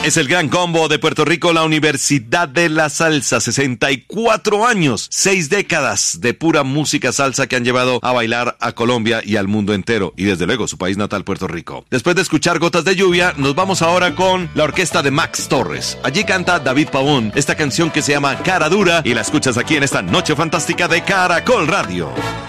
Es el gran combo de Puerto Rico, la Universidad de la Salsa. 64 años, 6 décadas de pura música salsa que han llevado a bailar a Colombia y al mundo entero. Y desde luego su país natal, Puerto Rico. Después de escuchar Gotas de Lluvia, nos vamos ahora con la orquesta de Max Torres. Allí canta David Pavón esta canción que se llama Cara Dura y la escuchas aquí en esta noche fantástica de Caracol Radio.